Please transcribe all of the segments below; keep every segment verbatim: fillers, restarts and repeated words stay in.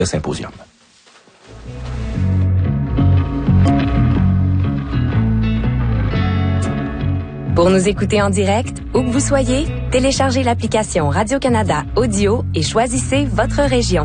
le symposium. Pour nous écouter en direct, où que vous soyez, téléchargez l'application Radio-Canada Audio et choisissez votre région.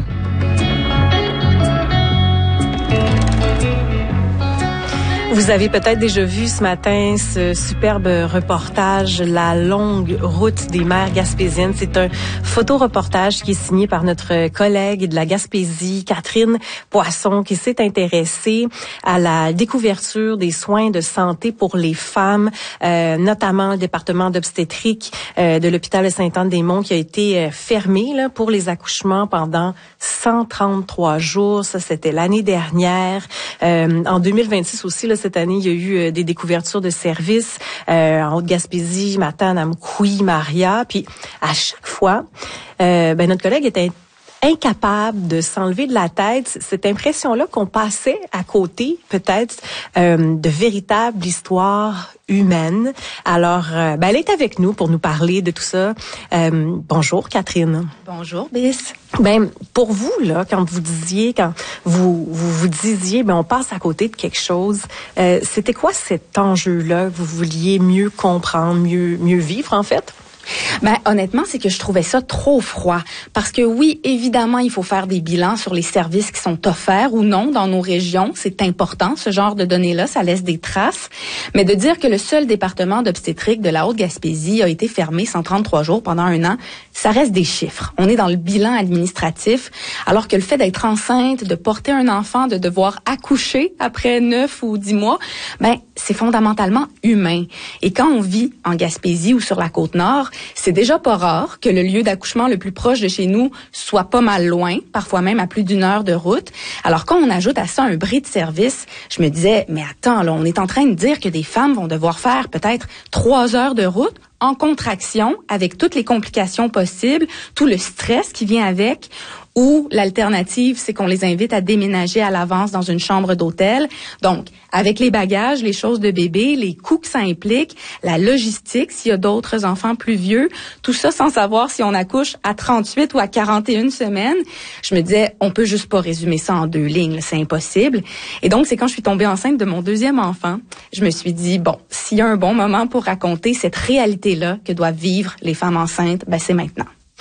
Vous avez peut-être déjà vu ce matin ce superbe reportage, La longue route des mers gaspésiennes. C'est un photoreportage qui est signé par notre collègue de la Gaspésie, Catherine Poisson, qui s'est intéressée à la découverture des soins de santé pour les femmes, euh, notamment le département d'obstétrique euh, de l'hôpital de Sainte-Anne-des-Monts qui a été euh, fermé là, pour les accouchements pendant cent trente-trois jours. Ça, c'était l'année dernière. Euh, en deux mille vingt-six aussi, là, cette année, il y a eu euh, des découvertures de services euh, en Haute-Gaspésie, Matane, Amkoui, Maria. Puis à chaque fois, euh, ben notre collègue était incapable de s'enlever de la tête cette impression-là qu'on passait à côté, peut-être, euh, de véritables histoires humaines. Alors, euh, ben, elle est avec nous pour nous parler de tout ça. Euh, bonjour, Catherine. Bonjour, Bis. Ben, pour vous, là, quand vous disiez, quand vous vous, vous disiez, ben, on passe à côté de quelque chose, euh, c'était quoi cet enjeu-là que vous vouliez mieux comprendre, mieux, mieux vivre, en fait? Ben, honnêtement, c'est que je trouvais ça trop froid. Parce que oui, évidemment, il faut faire des bilans sur les services qui sont offerts ou non dans nos régions. C'est important, ce genre de données-là, ça laisse des traces. Mais de dire que le seul département d'obstétrique de la Haute-Gaspésie a été fermé cent trente-trois jours pendant un an, ça reste des chiffres. On est dans le bilan administratif, alors que le fait d'être enceinte, de porter un enfant, de devoir accoucher après neuf ou dix mois, ben, c'est fondamentalement humain. Et quand on vit en Gaspésie ou sur la Côte-Nord, c'est déjà pas rare que le lieu d'accouchement le plus proche de chez nous soit pas mal loin, parfois même à plus d'une heure de route. Alors quand on ajoute à ça un bris de service, je me disais, mais attends, là, on est en train de dire que des femmes vont devoir faire peut-être trois heures de route en contraction, avec toutes les complications possibles, tout le stress qui vient avec, ou l'alternative, c'est qu'on les invite à déménager à l'avance dans une chambre d'hôtel. Donc, avec les bagages, les choses de bébé, les coûts que ça implique, la logistique, s'il y a d'autres enfants plus vieux, tout ça sans savoir si on accouche à trente-huit ou à quarante et une semaines. Je me disais, on peut juste pas résumer ça en deux lignes, c'est impossible. Et donc, c'est quand je suis tombée enceinte de mon deuxième enfant, je me suis dit, bon, s'il y a un bon moment pour raconter cette réalité-là que doivent vivre les femmes enceintes, ben c'est maintenant.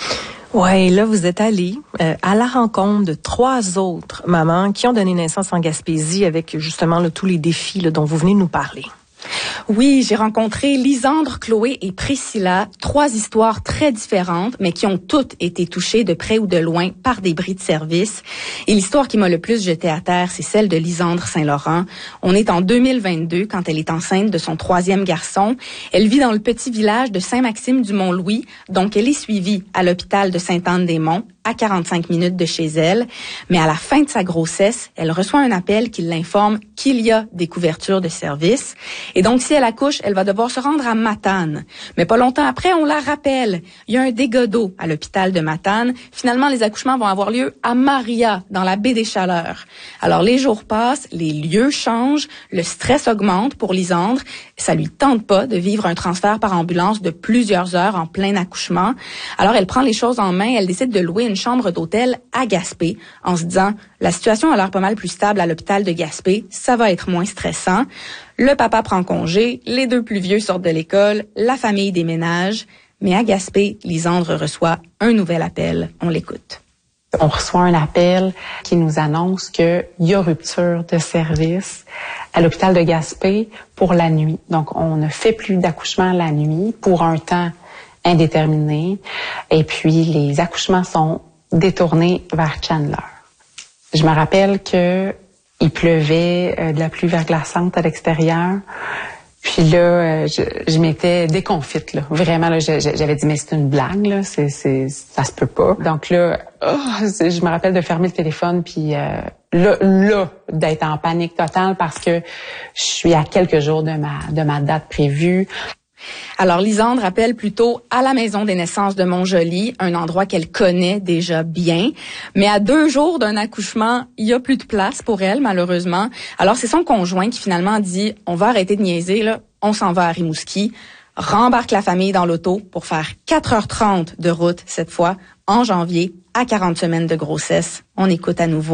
Ouais, là vous êtes allée euh, à la rencontre de trois autres mamans qui ont donné naissance en Gaspésie avec justement là, tous les défis là, dont vous venez de nous parler. Oui, j'ai rencontré Lisandre, Chloé et Priscilla, trois histoires très différentes, mais qui ont toutes été touchées de près ou de loin par des bris de service. Et l'histoire qui m'a le plus jetée à terre, c'est celle de Lisandre Saint-Laurent. On est en deux mille vingt-deux quand elle est enceinte de son troisième garçon. Elle vit dans le petit village de Saint-Maxime-du-Mont-Louis, donc elle est suivie à l'hôpital de Sainte-Anne-des-Monts, à quarante-cinq minutes de chez elle. Mais à la fin de sa grossesse, elle reçoit un appel qui l'informe qu'il y a des couvertures de service. Et donc, si elle accouche, elle va devoir se rendre à Matane. Mais pas longtemps après, on la rappelle. Il y a un dégât d'eau à l'hôpital de Matane. Finalement, les accouchements vont avoir lieu à Maria, dans la baie des Chaleurs. Alors, les jours passent, les lieux changent, le stress augmente pour Lisandre. Ça lui tente pas de vivre un transfert par ambulance de plusieurs heures en plein accouchement. Alors, elle prend les choses en main. Elle décide de louer une chambre d'hôtel à Gaspé en se disant, la situation a l'air pas mal plus stable à l'hôpital de Gaspé. Ça va être moins stressant. Le papa prend congé, les deux plus vieux sortent de l'école, la famille déménage. Mais à Gaspé, Lisandre reçoit un nouvel appel. On l'écoute. On reçoit un appel qui nous annonce qu'il y a rupture de service à l'hôpital de Gaspé pour la nuit. Donc, on ne fait plus d'accouchement la nuit pour un temps indéterminé. Et puis, les accouchements sont détournés vers Chandler. Je me rappelle que il pleuvait euh, de la pluie verglaçante à l'extérieur. Puis là, euh, je, je m'étais déconfite, là. Vraiment, là, je, je, j'avais dit, mais c'est une blague, là. C'est, c'est, ça se peut pas. Donc là, oh, je me rappelle de fermer le téléphone, puis euh, là, là, d'être en panique totale parce que je suis à quelques jours de ma, de ma date prévue. Alors, Lisandre appelle plutôt à la maison des naissances de Montjoly, un endroit qu'elle connaît déjà bien. Mais à deux jours d'un accouchement, il y a plus de place pour elle, malheureusement. Alors, c'est son conjoint qui finalement dit, on va arrêter de niaiser, là, on s'en va à Rimouski, rembarque la famille dans l'auto pour faire quatre heures trente de route cette fois, en janvier, à quarante semaines de grossesse. On écoute à nouveau.